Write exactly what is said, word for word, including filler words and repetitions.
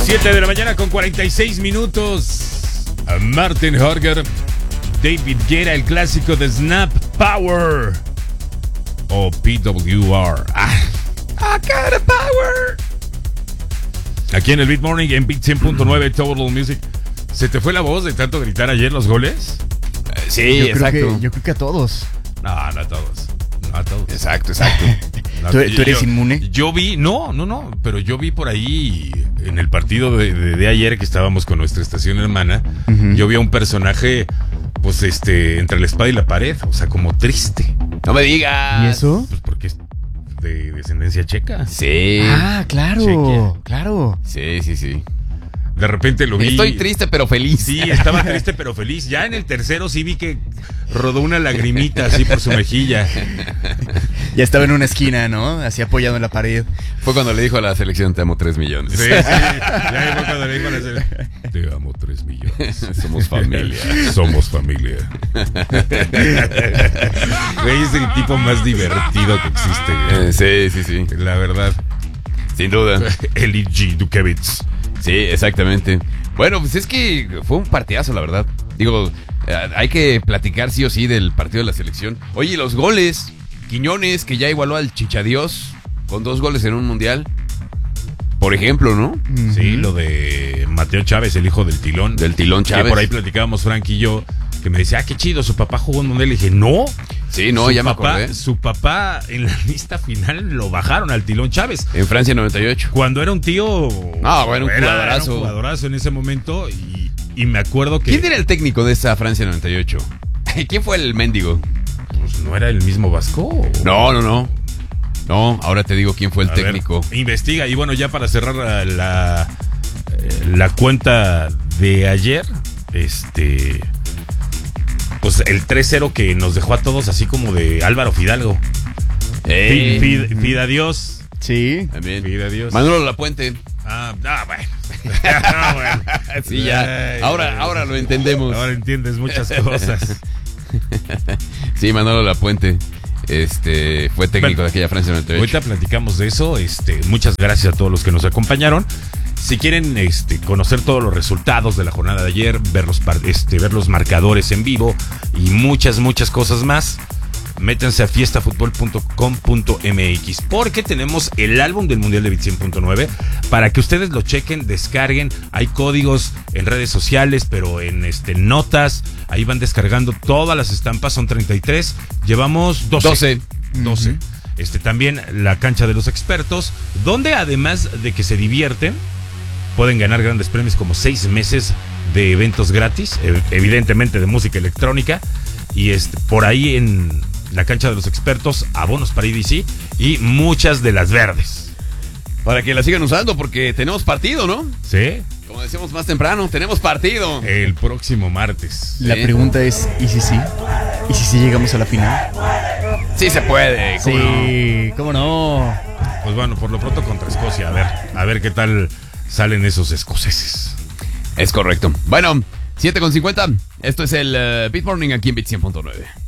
siete de la mañana con cuarenta y seis minutos. Martin Horger, David Guetta, el clásico de Snap Power. O P W R. Ah, I got a power. Aquí en el Beat Morning, en Beat cien punto nueve Total Music. ¿Se te fue la voz de tanto gritar ayer los goles? Sí, yo exacto. Creo que, yo creo que a todos. No, no a todos. No a todos. Exacto, exacto. No, ¿Tú, tú eres yo, inmune? Yo vi, no, no, no, pero yo vi por ahí en el partido de, de, de ayer que estábamos con nuestra estación hermana, uh-huh. Yo vi a un personaje, pues este, entre la espada y la pared, o sea, como triste. No me digas. ¿Y eso? Pues porque es de descendencia checa. Sí. Ah, claro, Chequia. claro. Sí, sí, sí. De repente lo vi. Estoy triste pero feliz. Sí, estaba triste pero feliz. Ya en el tercero sí vi que rodó una lagrimita así por su mejilla. Ya estaba en una esquina, ¿no? Así apoyado en la pared. Fue cuando le dijo a la selección, te amo tres millones. Sí, sí. Ya fue cuando le dijo a la selección, te amo tres millones. Somos familia. Somos familia. Güey, es el tipo más divertido que existe. Eh, sí, sí, sí. La verdad. Sin duda. Eli G. Dukevitz. Sí, exactamente. Bueno, pues es que fue un partidazo, la verdad. Digo, hay que platicar sí o sí del partido de la selección. Oye, los goles. Quiñones, que ya igualó al Chichadios con dos goles en un mundial. Por ejemplo, ¿no? Sí, lo de Mateo Chávez, el hijo del Tilón. Del Tilón Chávez. Que por ahí platicábamos Frank y yo, que me decía, ah, qué chido, su papá jugó en mundial. Le dije, no. Sí, no, su ya papá, me acordé. Su papá en la lista final lo bajaron al Tilón Chávez. En Francia noventa y ocho. Cuando era un tío... No, bueno, un era, jugadorazo. Era un jugadorazo en ese momento y, y me acuerdo que... ¿Quién era el técnico de esa Francia noventa y ocho? ¿Quién fue el mendigo? Pues no era el mismo Vasco. No, no, no. No, ahora te digo quién fue el A técnico. Ver, investiga. Y bueno, ya para cerrar la, la, la cuenta de ayer, este... Pues el tres cero que nos dejó a todos así como de Álvaro Fidalgo. Eh. Fid, Fida Dios. Sí. También. Fida Dios. Manolo Lapuente. Ah, ah, bueno. Ah, bueno. Sí, ya. Ay, ahora, ay, ahora lo entendemos. Ahora entiendes muchas cosas. Sí, Manolo Lapuente. Este fue técnico bueno, de aquella Francia noventa y ocho. Ahorita platicamos de eso. Este, muchas gracias a todos los que nos acompañaron. Si quieren este, conocer todos los resultados de la jornada de ayer, ver los, este, ver los marcadores en vivo y muchas, muchas cosas más, métanse a fiesta futbol punto com punto m x porque tenemos el álbum del Mundial de Beat cien punto nueve para que ustedes lo chequen, descarguen. Hay códigos en redes sociales, pero en este, notas. Ahí van descargando todas las estampas, son treinta y tres. Llevamos doce. doce. doce. Uh-huh. Este, también la cancha de los expertos, donde además de que se divierten, pueden ganar grandes premios como seis meses de eventos gratis, evidentemente de música electrónica. Y este, por ahí en la cancha de los expertos, abonos para I D C y muchas de las verdes. Para que la sigan usando porque tenemos partido, ¿no? Sí. Como decíamos más temprano, tenemos partido. El próximo martes. La ¿Sí? pregunta es, ¿y si sí? ¿Y si sí llegamos a la final? Sí se puede. ¿cómo sí, no? ¿Cómo no? Pues bueno, por lo pronto contra Escocia. A ver, a ver qué tal salen esos escoceses. Es correcto. Bueno, siete con cincuenta. Esto es el uh, Beat Morning aquí en Beat cien punto nueve.